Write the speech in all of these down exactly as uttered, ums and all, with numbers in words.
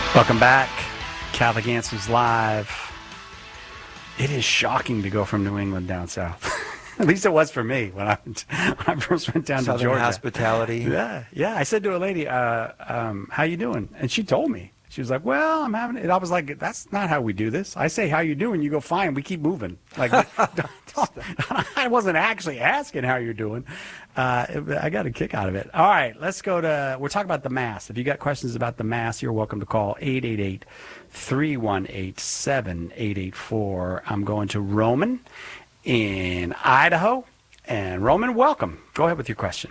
Welcome back. Catholic Answers Live. It is shocking to go from New England down south. At least it was for me when I, when I first went down Southern to Georgia. hospitality. Yeah, yeah. I said to a lady, uh, um, how you doing? And she told me. She was like, well, I'm having it. I was like, that's not how we do this. I say, how you doing? You go, fine. We keep moving. Like, don't, don't, I wasn't actually asking how you're doing. Uh, I got a kick out of it. All right, let's go to, we're talking about the Mass. If you got questions about the Mass, you're welcome to call eight eight eight, three one eight, seven eight eight four. I'm going to Roman in Idaho. And Roman, welcome. Go ahead with your question.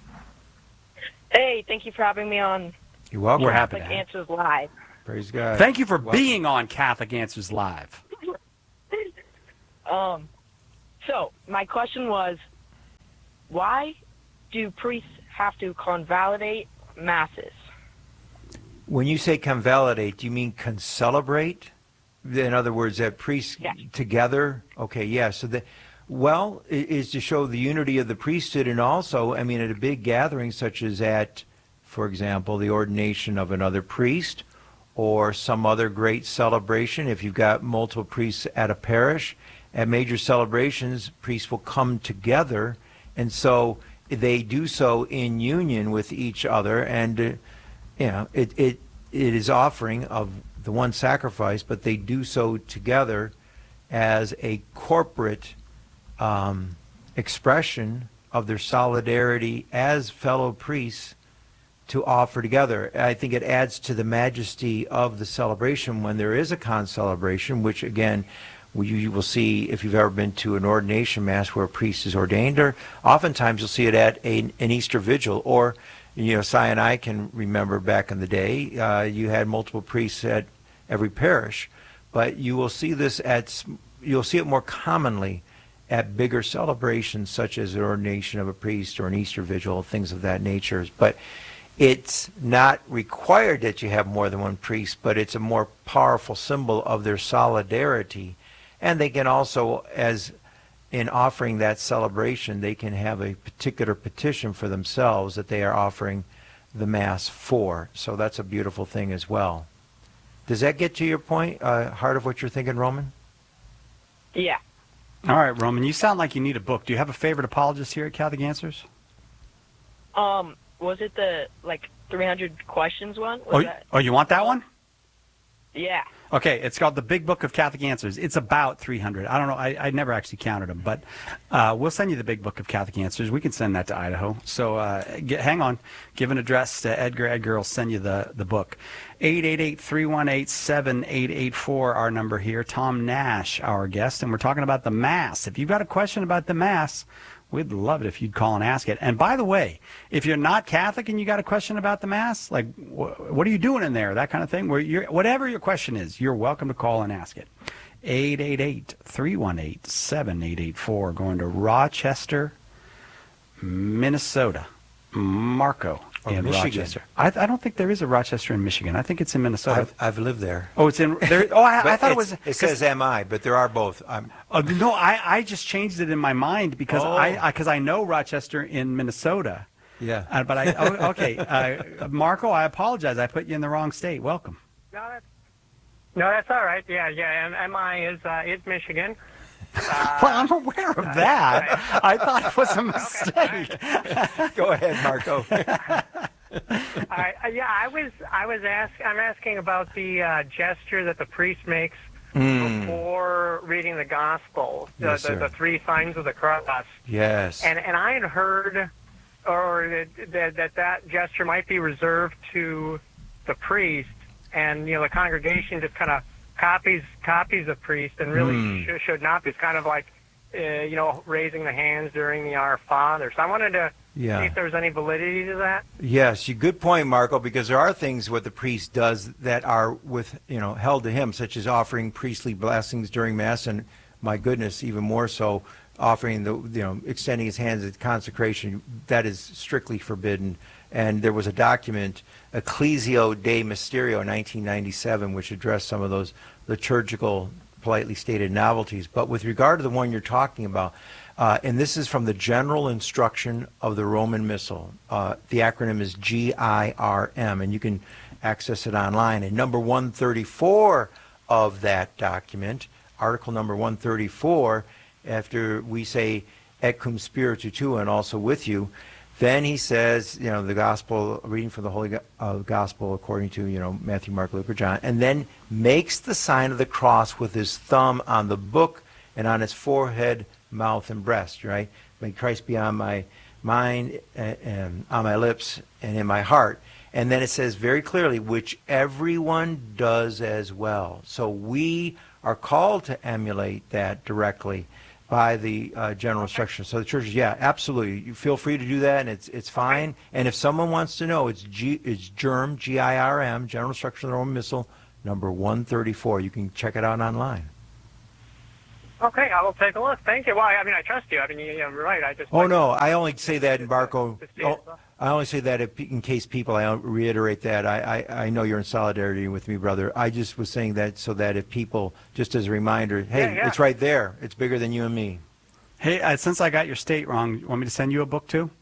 Hey, thank you for having me on. You're welcome. We're happy Catholic to have. Answers Live. Praise God. Thank you for Welcome. being on Catholic Answers Live. Um, so my question was, why do priests have to convalidate masses? When you say convalidate, do you mean concelebrate? In other words, that priests Yeah. together? Okay, yeah. So the well it is to show the unity of the priesthood, and also, I mean, at a big gathering such as at, for example, the ordination of another priest, or some other great celebration. If you've got multiple priests at a parish, at major celebrations, priests will come together, and so they do so in union with each other, and uh, you know, it, it it is offering of the one sacrifice, but they do so together as a corporate um, expression of their solidarity as fellow priests to offer together. I think it adds to the majesty of the celebration when there is a concelebration, which again, you will see if you've ever been to an ordination mass where a priest is ordained, or oftentimes you'll see it at a, an Easter vigil, or, you know, Si and I can remember back in the day, uh, you had multiple priests at every parish, but you will see this at, you'll see it more commonly at bigger celebrations such as the ordination of a priest or an Easter vigil, things of that nature. But it's not required that you have more than one priest, but it's a more powerful symbol of their solidarity. And they can also, as in offering that celebration, they can have a particular petition for themselves that they are offering the Mass for. So that's a beautiful thing as well. Does that get to your point, uh, heart of what you're thinking, Roman? Yeah. All right, Roman, you sound like you need a book. Do you have a favorite apologist here at Catholic Answers? Um, was it the, like, three hundred questions one? Was Oh, that? oh, you want that one? Yeah. Okay, it's called The Big Book of Catholic Answers. It's about three hundred. I don't know. I, I never actually counted them, but uh, we'll send you the Big Book of Catholic Answers. We can send that to Idaho. So uh, get, hang on. Give an address to Edgar. Edgar will send you the, the book. eight eight eight, three one eight, seven eight eight four, our number here. Tom Nash, our guest, and we're talking about the Mass. If you've got a question about the Mass, we'd love it if you'd call and ask it. And by the way, if you're not Catholic and you got a question about the Mass, like wh- what are you doing in there, that kind of thing, where you're, whatever your question is, you're welcome to call and ask it. eight eight eight, three one eight, seven eight eight four, going to Rochester, Minnesota. Marco Or in Michigan. Rochester. I, I don't think there is a Rochester in Michigan. I think it's in Minnesota. I've, I've lived there. Oh, it's in there. Oh, I, I But thought it it's- was. It says M I, but there are both. I'm, Oh, no, I, I just changed it in my mind because Oh. I because I, know Rochester in Minnesota. yeah. Uh, but I oh, okay, uh, Marco, I apologize. I put you in the wrong state. Welcome. No, that's, no, that's all right. Yeah, yeah. And M I is uh, is Michigan. Uh, Well, I'm aware of that. I thought it was a mistake. Go ahead, Marco. I, uh, yeah, I was I was ask I'm asking about the uh, gesture that the priest makes Mm, before reading the gospel, the, Yes, the, sir. the three signs of the cross. yes. And and I had heard, or that that that, that gesture might be reserved to the priest, and you know the congregation just kind of copies copies the priest, and really Hmm. sh- should not be. It's kind of like uh, you know raising the hands during the Our Father. So I wanted to see yeah. if there was any validity to that. Yes, you good point, Marco, because there are things what the priest does that are with you know held to him, such as offering priestly blessings during Mass, and my goodness, even more so, offering the you know extending his hands at consecration. That is strictly forbidden. And there was a document, Ecclesio de Mysterio, nineteen ninety-seven, which addressed some of those liturgical, politely stated novelties. But with regard to the one you're talking about, Uh, and this is from the General Instruction of the Roman Missal. Uh, the acronym is G I R M, and you can access it online. And number one thirty-four of that document, article number one thirty-four, after we say et cum spiritu tuo, and also with you, then he says, you know, the gospel, reading from the Holy Go- uh, Gospel according to, you know, Matthew, Mark, Luke, or John, and then makes the sign of the cross with his thumb on the book and on his forehead, mouth, and breast, right? May Christ be on my mind, and, and on my lips, and in my heart. And then it says very clearly, which everyone does as well. So we are called to emulate that directly by the uh, general instructions. So the churches, yeah, absolutely. You feel free to do that, and it's it's fine. And if someone wants to know, it's G, it's GIRM, G I R M, General Instruction of the Roman Missal, number one thirty-four. You can check it out online. Okay, I will take a look. Thank you. Well, I mean, I trust you. I mean, you're right. I just. Oh, like no, to- I only say that, just, Marco. uh, just see it. Oh, I only say that if, in case people, I reiterate that. I, I, I know you're in solidarity with me, brother. I just was saying that so that if people, just as a reminder, hey, Yeah, yeah. it's right there. It's bigger than you and me. Hey, uh, since I got your state wrong, you want me to send you a book too?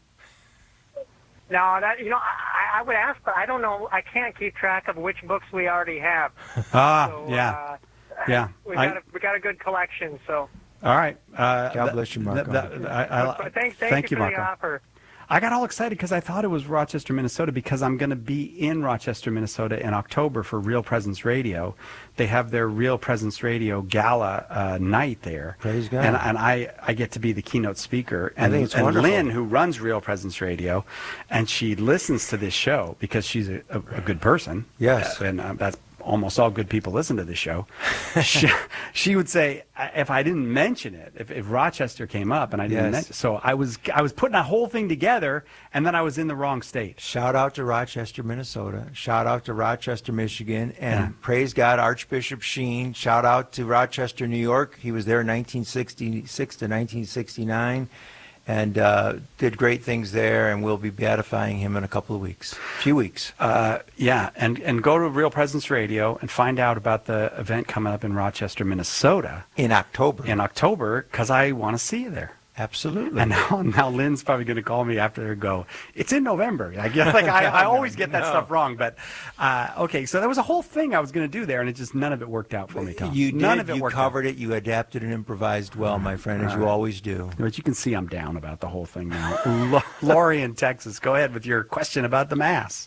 No, that you know, I, I would ask, but I don't know. I can't keep track of which books we already have. Ah, So, yeah, uh, yeah. We I- got a, we got a good collection. So, All right. Uh, God th- bless you, Marco. th- th- I, I, but thank, thank, thank you you, for Marco. the offer. I got all excited because I thought it was Rochester, Minnesota, because I'm going to be in Rochester, Minnesota in October for Real Presence Radio. They have their Real Presence Radio gala uh, night there. Praise God. And, and I, I get to be the keynote speaker. And, think it's and wonderful. Lynn, who runs Real Presence Radio, and she listens to this show because she's a, a, a good person. Yes. Uh, and uh, that's almost all good people listen to this show. she, she would say, uh, if I didn't mention it, if, if Rochester came up and I didn't Yes. mention, so I was I was putting that whole thing together, and then I was in the wrong state. Shout out to Rochester, Minnesota. Shout out to Rochester, Michigan. And Yeah. praise God, Archbishop Sheen. Shout out to Rochester, New York. He was there in nineteen sixty-six to nineteen sixty-nine and uh, did great things there. And we'll be beatifying him in a couple of weeks, few weeks. Uh, yeah, and, and go to Real Presence Radio and find out about the event coming up in Rochester, Minnesota In October. in October, because I want to see you there. Absolutely. And now, now Lynn's probably going to call me after and go, it's in November. Like, yeah, like I, I always get that No. stuff wrong. But, uh, okay, so there was a whole thing I was going to do there, and it just, none of it worked out for me, Tom. You did. None of it You worked covered out. it. You adapted and improvised well, my friend, as All you right. always do. But you can see I'm down about the whole thing now. Lo- Lori in Texas, go ahead with your question about the Mass.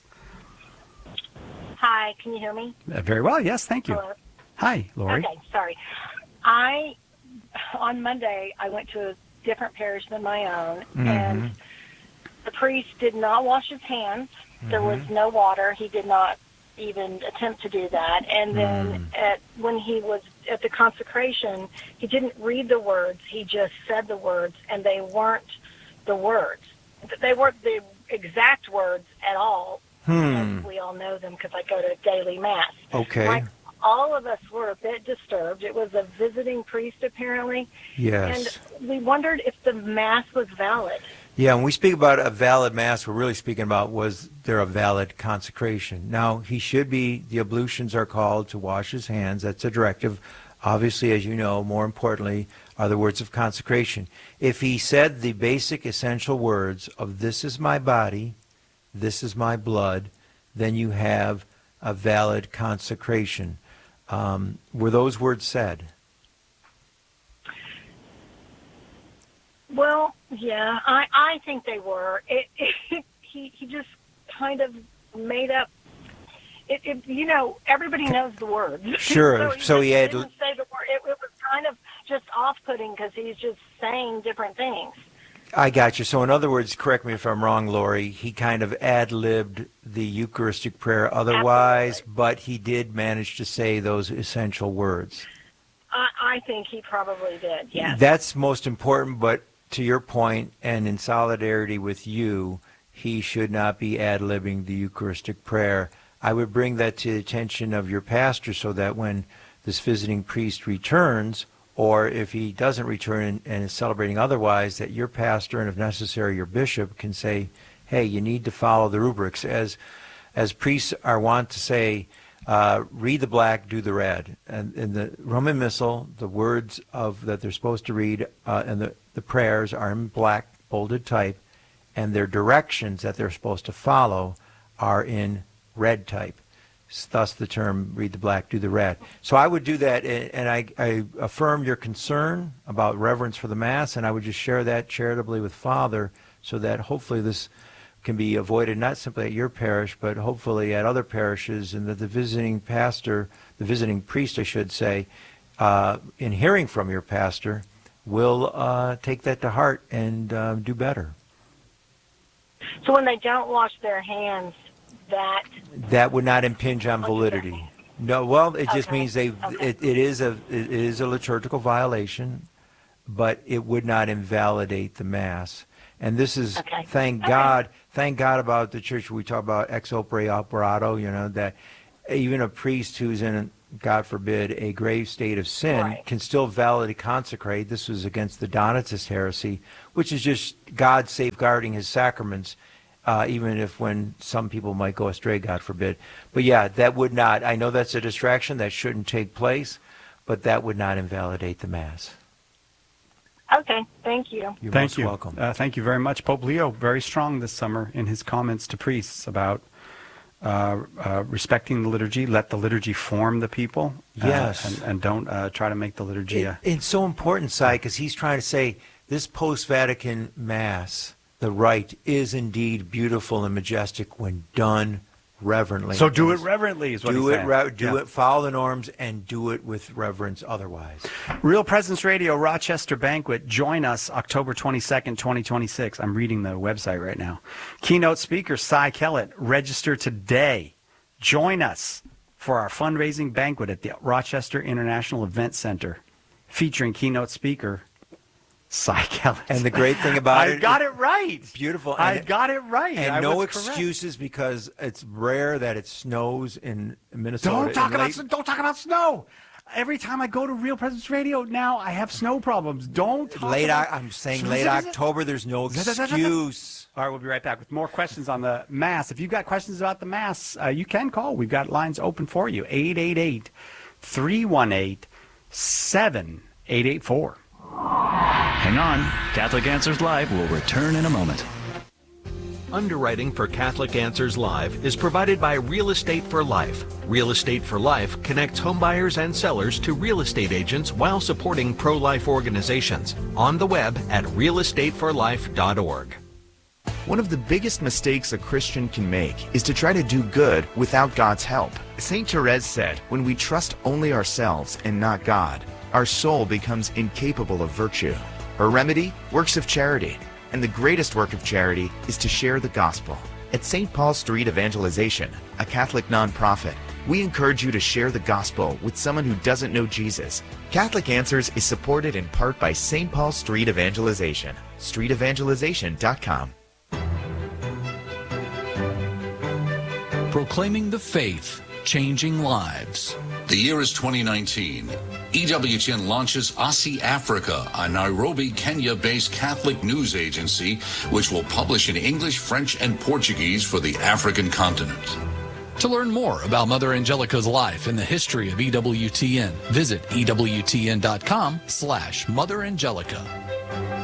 Hi, can you hear me? Uh, very well, yes, thank you. Hello? Hi, Lori. Okay, sorry. I, on Monday, I went to a different parish than my own, Mm-hmm. and the priest did not wash his hands. There was Mm-hmm. no water. He did not even attempt to do that. And then Mm. at, when he was at the consecration, he didn't read the words. He just said the words, and they weren't the words. They weren't the exact words at all. Hmm. As we all know them because I go to daily mass. Okay. Like, all of us were a bit disturbed. It was a visiting priest, apparently. Yes. And we wondered if the mass was valid. Yeah, when we speak about a valid mass, we're really speaking about was there a valid consecration. Now, he should be, the ablutions are called to wash his hands. That's a directive. Obviously, as you know, more importantly, are the words of consecration. If he said the basic essential words of this is my body, this is my blood, then you have a valid consecration. Um, were those words said? Well, yeah, I, I think they were. It, it, he, he just kind of made up. It, it, you know, everybody knows the words. Sure, so he, so he just had- didn't say the word. It, it was kind of just off-putting because he's just saying different things. I got you. So in other words, correct me if I'm wrong, Lori, he kind of ad-libbed the Eucharistic prayer otherwise, Absolutely. but he did manage to say those essential words. I, I think he probably did, yes. That's most important, but to your point, and in solidarity with you, he should not be ad-libbing the Eucharistic prayer. I would bring that to the attention of your pastor so that when this visiting priest returns, or if he doesn't return and, and is celebrating otherwise, that your pastor and if necessary your bishop can say, hey, you need to follow the rubrics. As as priests are wont to say, uh, read the black, do the red. And in the Roman Missal, the words of that they're supposed to read uh, and the, the prayers are in black, bolded type, and their directions that they're supposed to follow are in red type. Thus the term read the black, do the red. So I would do that, and I, I affirm your concern about reverence for the Mass, and I would just share that charitably with Father so that hopefully this can be avoided not simply at your parish, but hopefully at other parishes, and that the visiting pastor, the visiting priest, I should say, uh, in hearing from your pastor, will uh, take that to heart and uh, do better. So when they don't wash their hands, that that would not impinge on validity. No, well, it just Okay. means they Okay. it, it is a it is a liturgical violation, but it would not invalidate the Mass. And this is Okay. thank Okay. God, thank God about the church. We talk about ex opere operato, you know, that even a priest who's in, God forbid, a grave state of sin Right. can still validly consecrate. This was against the Donatist heresy, which is just God safeguarding his sacraments. Uh, even if when some people might go astray, God forbid. But yeah, that would not, I know that's a distraction, that shouldn't take place, but that would not invalidate the Mass. Okay, thank you. You're Thank most you. welcome. Uh, thank you very much. Pope Leo, very strong this summer in his comments to priests about uh, uh, respecting the liturgy, let the liturgy form the people. uh, Yes. and, and don't uh, try to make the liturgy It, a... it's so important, Si, because he's trying to say this post-Vatican Mass, the rite, is indeed beautiful and majestic when done reverently. So do it reverently is what Do he's it, saying. re- do Yeah. it, follow the norms, and do it with reverence otherwise. Real Presence Radio Rochester Banquet. Join us October twenty-second, twenty twenty-six. I'm reading the website right now. Keynote speaker Cy Kellett. Register today. Join us for our fundraising banquet at the Rochester International Event Center, featuring keynote speaker Cy Kellett. And the great thing about I it, got it right. beautiful. I and- got it right. And I no was correct. excuses, because it's rare that it snows in Minnesota. Don't talk in about late- sn- don't talk about snow. Every time I go to Real Presence Radio now, I have snow problems. Don't talk late. about... O- I'm saying late October. There's no excuse. All right, we'll be right back with more questions on the Mass. If you've got questions about the Mass, uh, you can call. We've got lines open for you. eight eight eight, three one eight, seven eight eight four. Hang on. Catholic Answers Live will return in a moment. Underwriting for Catholic Answers Live is provided by Real Estate for Life. Real Estate for Life connects homebuyers and sellers to real estate agents while supporting pro-life organizations. On the web at real estate for life dot org. One of the biggest mistakes a Christian can make is to try to do good without God's help. Saint Therese said, when we trust only ourselves and not God, our soul becomes incapable of virtue. Her remedy? Works of charity. And the greatest work of charity is to share the gospel. At Saint Paul Street Evangelization, a Catholic nonprofit, we encourage you to share the gospel with someone who doesn't know Jesus. Catholic Answers is supported in part by Saint Paul Street Evangelization. street evangelization dot com. Proclaiming the faith, changing lives. The year is twenty nineteen. E W T N launches Aussie Africa, a Nairobi, Kenya-based Catholic news agency, which will publish in English, French, and Portuguese for the African continent. To learn more about Mother Angelica's life and the history of E W T N, visit E W T N dot com slash Mother Angelica.